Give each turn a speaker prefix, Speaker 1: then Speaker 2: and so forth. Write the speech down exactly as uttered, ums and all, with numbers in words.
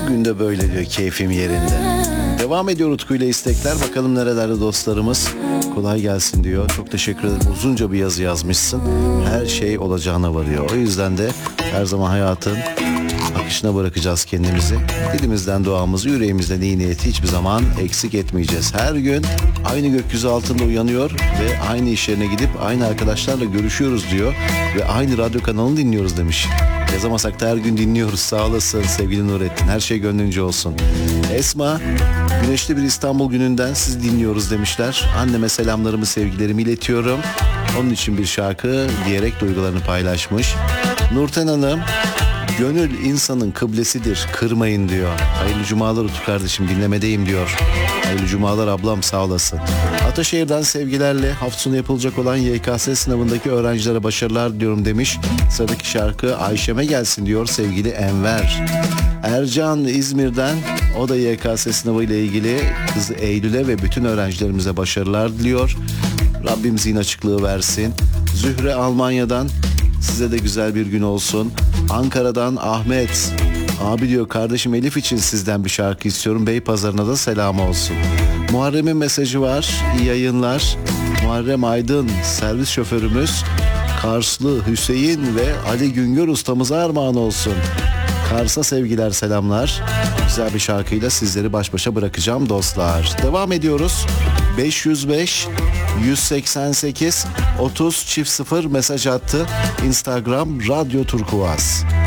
Speaker 1: Bugün de böyle diyor, keyfim yerinde. Devam ediyor Utku ile istekler. Bakalım nerelerde dostlarımız. Kolay gelsin diyor. Çok teşekkür ederim. Uzunca bir yazı yazmışsın. Her şey olacağına varıyor. O yüzden de her zaman hayatın akışına bırakacağız kendimizi. Dilimizden duamızı, yüreğimizden iyi niyeti hiçbir zaman eksik etmeyeceğiz. Her gün aynı gökyüzü altında uyanıyor ve aynı iş yerine gidip aynı arkadaşlarla görüşüyoruz diyor. Ve aynı radyo kanalını dinliyoruz demiş. Yazamasak da her gün dinliyoruz. Sağ olasın sevgili Nurettin. Her şey gönlünce olsun. Esma, güneşli bir İstanbul gününden sizi dinliyoruz demişler. Anneme selamlarımı, sevgilerimi iletiyorum. Onun için bir şarkı diyerek duygularını paylaşmış. Nurten Hanım, gönül insanın kıblesidir, kırmayın diyor. Hayırlı cumalar Utku kardeşim, dinlemedeyim diyor. Hayırlı cumalar ablam, sağ olasın. Ataşehir'den sevgilerle hafta sonu yapılacak olan Y K S sınavındaki öğrencilere başarılar diliyorum demiş. Sıradaki şarkı Ayşem'e gelsin diyor sevgili Enver. Ercan İzmir'den, o da Y K S sınavı ile ilgili kızı Eylül'e ve bütün öğrencilerimize başarılar diliyor. Rabbim zihin açıklığı versin. Zühre Almanya'dan, size de güzel bir gün olsun. Ankara'dan Ahmet, abi diyor kardeşim Elif için sizden bir şarkı istiyorum. Beypazarı'na da selam olsun. Muharrem'in mesajı var. İyi yayınlar. Muharrem Aydın, servis şoförümüz. Karslı Hüseyin ve Ali Güngör ustamıza armağan olsun. Kars'a sevgiler, selamlar. Güzel bir şarkıyla sizleri baş başa bırakacağım dostlar. Devam ediyoruz. beş yüz beş yüz seksen sekiz otuz çift sıfır mesaj attı. Instagram Radyo Turkuaz.